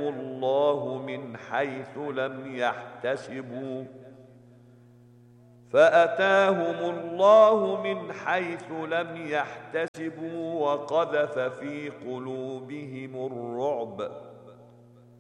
الله من حيث لم يحتسبوا وقذف في قلوبهم الرعب